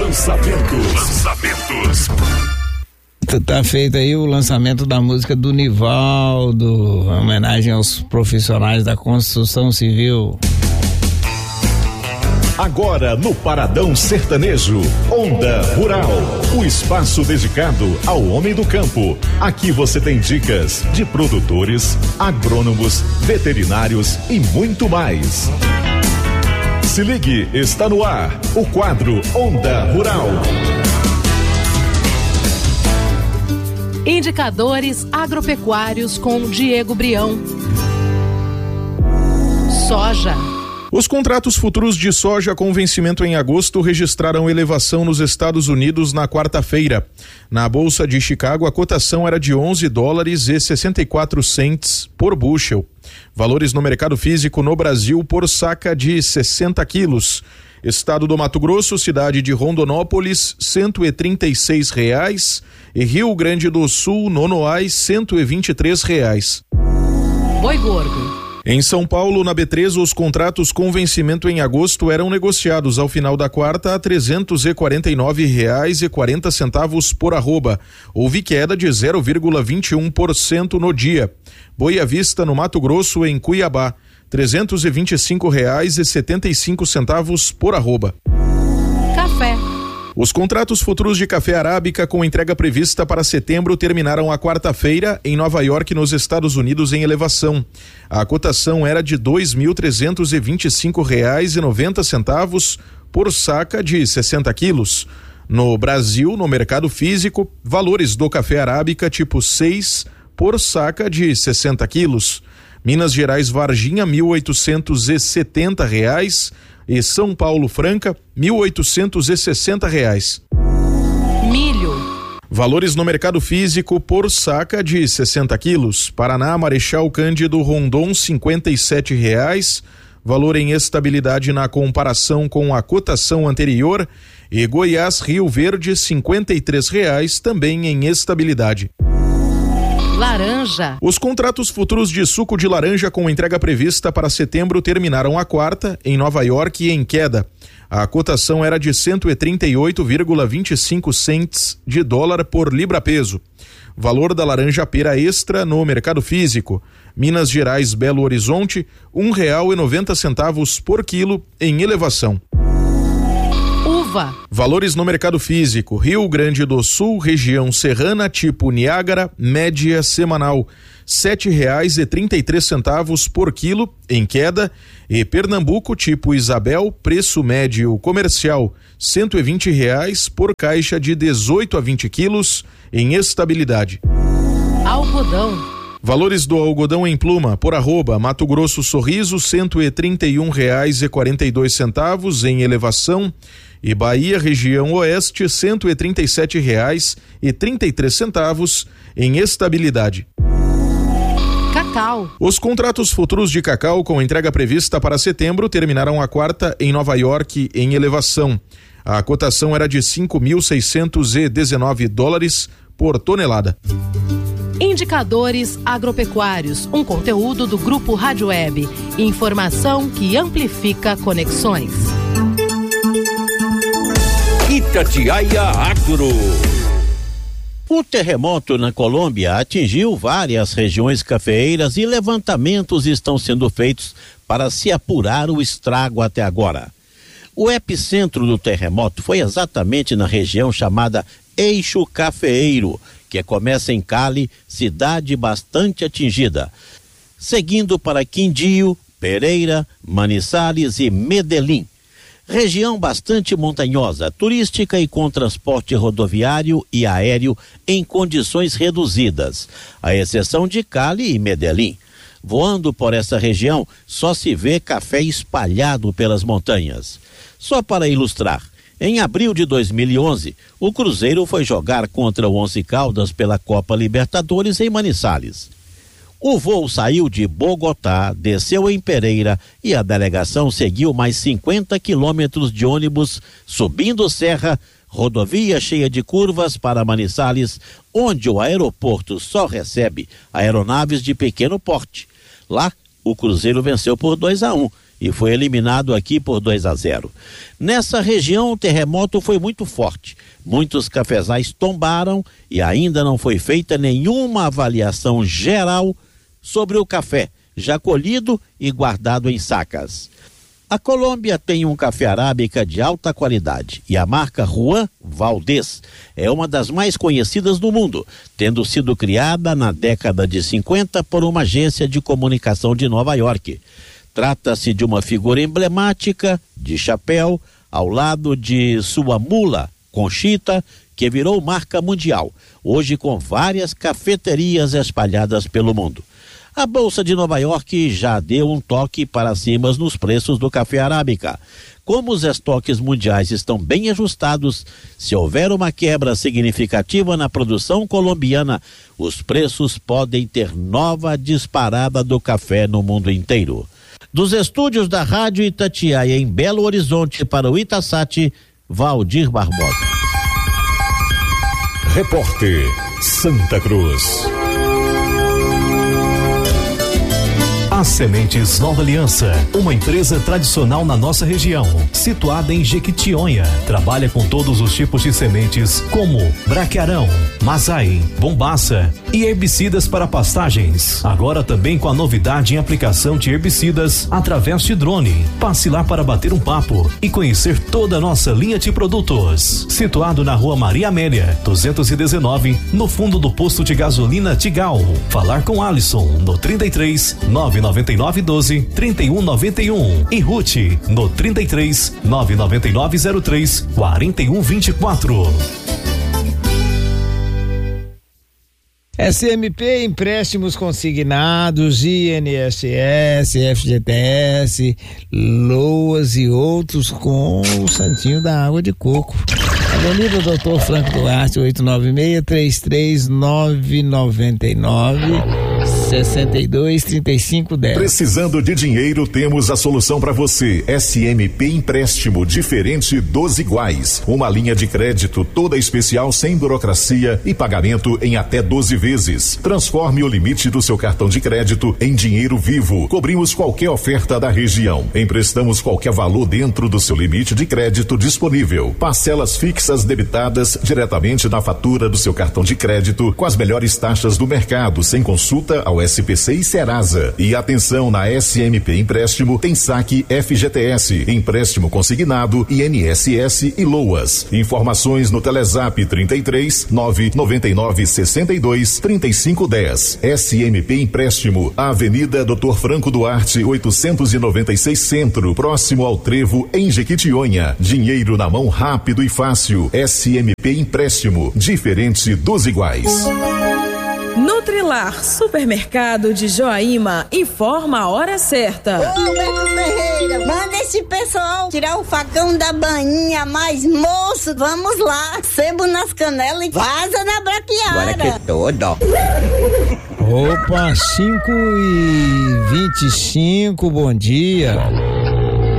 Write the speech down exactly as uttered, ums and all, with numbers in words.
Lançamentos. Lançamentos. Tá feito aí o lançamento da música do Nivaldo, em homenagem aos profissionais da construção civil. Agora no Paradão Sertanejo, Onda Rural, o espaço dedicado ao homem do campo. Aqui você tem dicas de produtores, agrônomos, veterinários e muito mais. Se ligue, está no ar o quadro Onda Rural. Indicadores agropecuários com Diego Brião. Soja. Os contratos futuros de soja com vencimento em agosto registraram elevação nos Estados Unidos na quarta-feira. Na Bolsa de Chicago, a cotação era de onze dólares e sessenta e quatro centes por bushel. Valores no mercado físico no Brasil por saca de sessenta quilos. Estado do Mato Grosso, cidade de Rondonópolis, cento e trinta e seis reais. E Rio Grande do Sul, Nonoais, cento e vinte e três reais. Boi gordo. Em São Paulo, na B três, os contratos com vencimento em agosto eram negociados ao final da quarta a trezentos e quarenta e nove reais e quarenta centavos por arroba. Houve queda de zero vírgula vinte e um por cento no dia. Boi à vista no Mato Grosso, em Cuiabá, trezentos e vinte e cinco reais e setenta e cinco centavos por arroba. Café. Os contratos futuros de café arábica com entrega prevista para setembro terminaram a quarta-feira em Nova York, nos Estados Unidos, em elevação. A cotação era de dois mil trezentos e vinte e cinco reais e noventa centavos por saca de sessenta quilos. No Brasil, no mercado físico, valores do café arábica tipo seis por saca de sessenta quilos. Minas Gerais Varginha, mil oitocentos e setenta reais. E São Paulo Franca, mil oitocentos e sessenta reais. Milho. Valores no mercado físico por saca de sessenta quilos. Paraná, Marechal Cândido Rondon, cinquenta e sete reais. Valor em estabilidade na comparação com a cotação anterior. E Goiás, Rio Verde, cinquenta e três reais, também em estabilidade. Laranja. Os contratos futuros de suco de laranja com entrega prevista para setembro terminaram a quarta em Nova York em queda. A cotação era de cento e trinta e oito vírgula vinte e cinco centes de dólar por libra-peso. Valor da laranja pera extra no mercado físico. Minas Gerais, Belo Horizonte, um real e noventa centavos por quilo em elevação. Valores no mercado físico: Rio Grande do Sul, região serrana, tipo Niágara, média semanal, sete reais e trinta e três centavos por quilo, em queda. E Pernambuco, tipo Isabel, preço médio comercial, cento e vinte reais por caixa de dezoito a vinte quilos, em estabilidade. Algodão. Valores do algodão em pluma por arroba: Mato Grosso Sorriso, cento e trinta e um reais e quarenta e dois centavos em elevação. E Bahia, região oeste, cento e trinta e sete reais e trinta e três centavos em estabilidade. Cacau. Os contratos futuros de cacau com entrega prevista para setembro terminaram a quarta em Nova York em elevação. A cotação era de cinco mil seiscentos e dezenove dólares por tonelada. Indicadores agropecuários, um conteúdo do Grupo Rádio Web. Informação que amplifica conexões. Itatiaia Agro. O terremoto na Colômbia atingiu várias regiões cafeeiras e levantamentos estão sendo feitos para se apurar o estrago até agora. O epicentro do terremoto foi exatamente na região chamada Eixo Cafeeiro, que começa em Cali, cidade bastante atingida, seguindo para Quindío, Pereira, Manizales e Medellín. Região bastante montanhosa, turística e com transporte rodoviário e aéreo em condições reduzidas, à exceção de Cali e Medellín. Voando por essa região, só se vê café espalhado pelas montanhas. Só para ilustrar, em abril de dois mil e onze, o Cruzeiro foi jogar contra o Once Caldas pela Copa Libertadores em Manizales. O voo saiu de Bogotá, desceu em Pereira e a delegação seguiu mais cinquenta quilômetros de ônibus, subindo serra, rodovia cheia de curvas para Manizales, onde o aeroporto só recebe aeronaves de pequeno porte. Lá, o Cruzeiro venceu por dois a um e foi eliminado aqui por dois a zero. Nessa região, o terremoto foi muito forte. Muitos cafezais tombaram e ainda não foi feita nenhuma avaliação geral sobre o café, já colhido e guardado em sacas. A Colômbia tem um café arábica de alta qualidade e a marca Juan Valdez é uma das mais conhecidas do mundo, tendo sido criada na década de cinquenta por uma agência de comunicação de Nova York. Trata-se de uma figura emblemática, de chapéu, ao lado de sua mula, Conchita, que virou marca mundial, hoje com várias cafeterias espalhadas pelo mundo. A Bolsa de Nova York já deu um toque para cima nos preços do café arábica. Como os estoques mundiais estão bem ajustados, se houver uma quebra significativa na produção colombiana, os preços podem ter nova disparada do café no mundo inteiro. Dos estúdios da Rádio Itatiaia em Belo Horizonte para o Itasat, Valdir Barbosa. Repórter Santa Cruz. As Sementes Nova Aliança, uma empresa tradicional na nossa região, situada em Jequitinhonha, trabalha com todos os tipos de sementes como braquiarão, mazai, bombaça e herbicidas para pastagens. Agora também com a novidade em aplicação de herbicidas através de drone. Passe lá para bater um papo e conhecer toda a nossa linha de produtos. Situado na Rua Maria Amélia, duzentos e dezenove, no fundo do posto de gasolina Tigal. Falar com Alisson no trinta e três, nove nove nove doze, trinta e um noventa e um e Ruth no trinta e três, nove nove nove zero três, quarenta e um vinte e quatro. S M P, empréstimos consignados, I N S S, F G T S, Loas e outros com o santinho da água de coco. Avenida Doutor Franco Duarte, oitocentos e noventa e seis, três três nove nove nove, sessenta e dois, trinta e cinco, dez. Precisando de dinheiro, temos a solução para você. S M P Empréstimo, diferente dos iguais. Uma linha de crédito toda especial, sem burocracia e pagamento em até doze vezes. Transforme o limite do seu cartão de crédito em dinheiro vivo. Cobrimos qualquer oferta da região. Emprestamos qualquer valor dentro do seu limite de crédito disponível. Parcelas fixas debitadas diretamente na fatura do seu cartão de crédito com as melhores taxas do mercado, sem consulta ao S P C e Serasa. E atenção, na S M P Empréstimo tem saque F G T S, empréstimo consignado, I N S S e Loas. Informações no Telezap trinta e três, nove nove nove, sessenta e dois, trinta e cinco, dez. S M P Empréstimo, Avenida Doutor Franco Duarte, oitocentos e noventa e seis Centro, próximo ao Trevo, em Jequitinhonha. Dinheiro na mão rápido e fácil. S M P Empréstimo, diferente dos iguais. Nutrilar, supermercado de Joaíma, informa a hora certa. Ô, Beto Ferreira, manda esse pessoal tirar o facão da bainha, mas moço, vamos lá, sebo nas canelas e vaza na braquiara. Agora que todo. Opa, cinco e vinte e cinco, bom dia.